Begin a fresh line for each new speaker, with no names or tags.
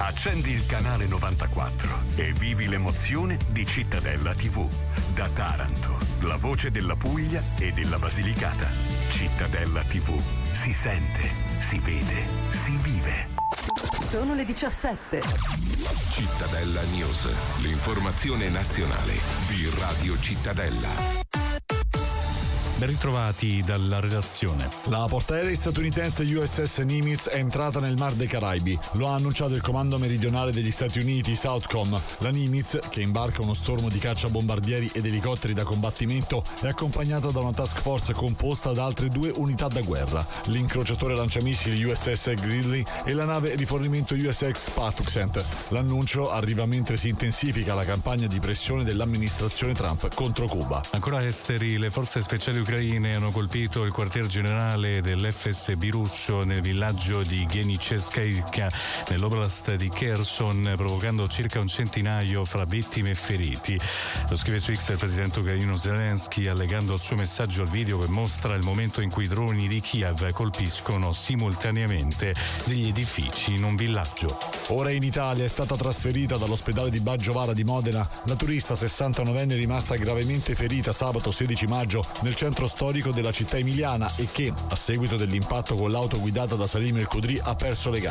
Accendi il canale 94 e vivi l'emozione di Cittadella TV. Da Taranto, la voce della Puglia e della Basilicata. Cittadella TV. Si sente, si vede, si vive.
Sono le 17.
Cittadella News, l'informazione nazionale di Radio Cittadella.
Ben ritrovati dalla redazione.
La portaerei statunitense USS Nimitz è entrata nel Mar dei Caraibi. Lo ha annunciato il comando meridionale degli Stati Uniti, Southcom. La Nimitz, che imbarca uno stormo di cacciabombardieri ed elicotteri da combattimento, è accompagnata da una task force composta da altre 2 unità da guerra, l'incrociatore lanciamissili USS Greeley e la nave rifornimento USS Patuxent. L'annuncio arriva mentre si intensifica la campagna di pressione dell'amministrazione Trump contro Cuba.
Ancora esteri, le forze speciali ucraine hanno colpito il quartier generale dell'FSB russo nel villaggio di Genicheskaya nell'oblast di Kherson, provocando circa un centinaio fra vittime e feriti. Lo scrive su X il presidente ucraino Zelensky, allegando al suo messaggio il video che mostra il momento in cui i droni di Kiev colpiscono simultaneamente degli edifici in un villaggio.
Ora in Italia è stata trasferita dall'ospedale di Baggiovara di Modena la turista 69enne rimasta gravemente ferita sabato 16 maggio nel centro storico della città emiliana e che, a seguito dell'impatto con l'auto guidata da Salim El Khudri, ha perso le gambe.